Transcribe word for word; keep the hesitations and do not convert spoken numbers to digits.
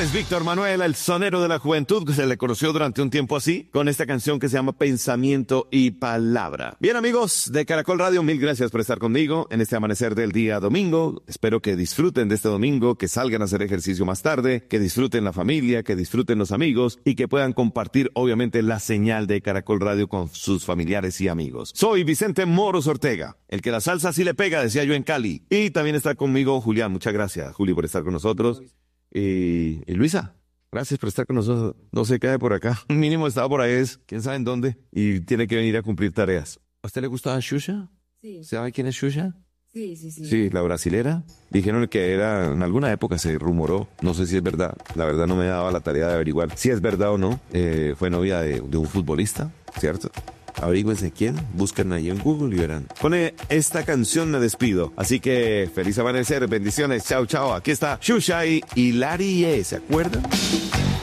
es Víctor Manuel, el sonero de la juventud, que se le conoció durante un tiempo así, con esta canción que se llama Pensamiento y Palabra. Bien, amigos de Caracol Radio, mil gracias por estar conmigo en este amanecer del día domingo. Espero que disfruten de este domingo, que salgan a hacer ejercicio más tarde, que disfruten la familia, que disfruten los amigos y que puedan compartir, obviamente, la señal de Caracol Radio con sus familiares y amigos. Soy Vicente Moros Ortega, el que la salsa sí le pega, decía yo en Cali. Y también está conmigo Julián. Muchas gracias, Juli, por estar con nosotros. Y, y Luisa, gracias por estar con nosotros. No se cae por acá. Mínimo estaba por ahí, es quién sabe en dónde. Y tiene que venir a cumplir tareas. ¿A usted le gustaba Xuxa? Sí. ¿Sabe quién es Xuxa? Sí, sí, sí. Sí, la brasilera. Dijeron que era, en alguna época se rumoró, no sé si es verdad, la verdad no me daba la tarea de averiguar si es verdad o no. Eh, fue novia de, de un futbolista, ¿cierto? Averigüense quién, buscan ahí en Google y verán. Con esta canción me despido, así que feliz amanecer, bendiciones, chao, chao. Aquí está Xuxa y Hilarie, ¿se acuerdan?